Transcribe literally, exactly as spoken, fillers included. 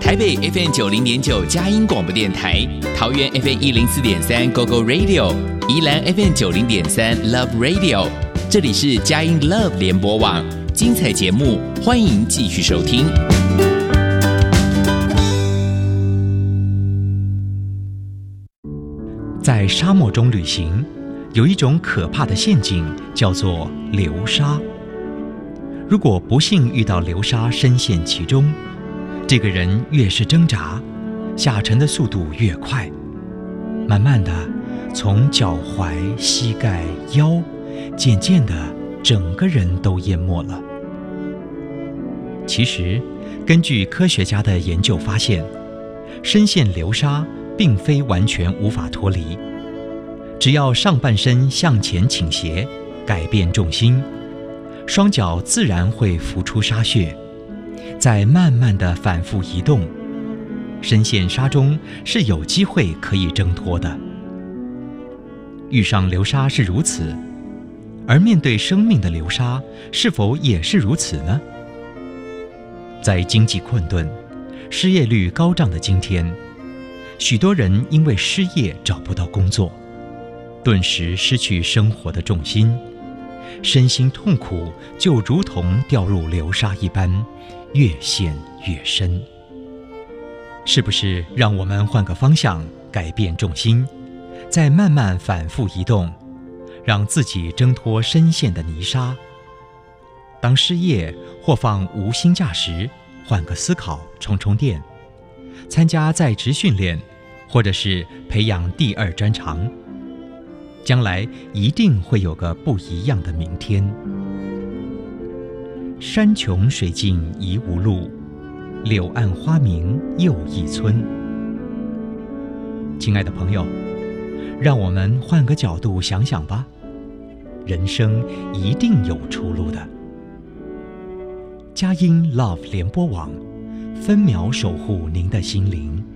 台北 F M 九零点九佳音广播电台，桃园 F M 一零四点三 Go Go Radio， 宜兰 F M 九零点三 Love Radio， 这里是佳音 Love 联播网，精彩节目欢迎继续收听。 在沙漠中旅行，有一种可怕的陷阱，叫做流沙。如果不幸遇到流沙，深陷其中，这个人越是挣扎，下沉的速度越快，慢慢的，从脚踝、膝盖、腰，渐渐的，整个人都淹没了。其实，根据科学家的研究发现，深陷流沙并非完全无法脱离，只要上半身向前倾斜，改变重心，双脚自然会浮出沙穴，再慢慢地反复移动，深陷沙中是有机会可以挣脱的。遇上流沙是如此，而面对生命的流沙是否也是如此呢？在经济困顿、失业率高涨的今天，许多人因为失业找不到工作，顿时失去生活的重心，身心痛苦，就如同掉入流沙一般，越陷越深。是不是让我们换个方向，改变重心，再慢慢反复移动，让自己挣脱深陷的泥沙？当失业或放无薪假时，换个思考，充充电，参加在职训练，或者是培养第二专长，将来一定会有个不一样的明天。山穷水尽疑无路，柳暗花明又一村。亲爱的朋友，让我们换个角度想想吧，人生一定有出路的。佳音 Love 联播网，分秒守护您的心灵。